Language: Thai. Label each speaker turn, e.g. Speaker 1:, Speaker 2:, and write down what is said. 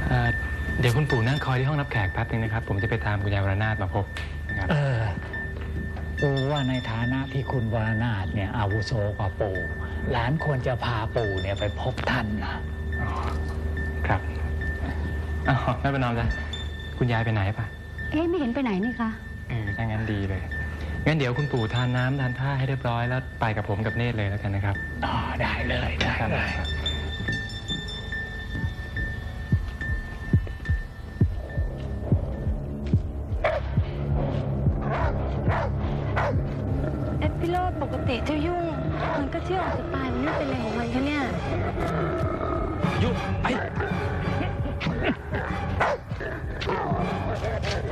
Speaker 1: เดี๋ยวคุณปู่นั่งคอยที่ห้องรับแขกแป๊บนึงนะครับผมจะไปตามคุณยายวรนาถมาพบนะครับ
Speaker 2: ปูว่าในฐานะที่คุณวรนาถเนี่ยอาวุโสกว่าปู่หลานควรจะพาปู่เนี่ยไปพบท่านนะครับ
Speaker 1: ไม่เป็นไรจ้ะคุณยายไปไหนปะ
Speaker 3: ไม่เห็นไปไหนนี่คะ
Speaker 1: ถ้างั้นดีเลยงั้นเดี๋ยวคุณปู่ทานน้ำทานท่าให้เรียบร้อยแล้วไปกับผมกับเนตรเลยแล้วกันนะครับ
Speaker 2: ได้เลยได้เลย
Speaker 3: พี่โรจน์ปกติจะยุ่งมันก็เที่ยวออกสไตล์มันไม่เป็นอะไรของมันคะเนี่ย
Speaker 1: ยุ่งไป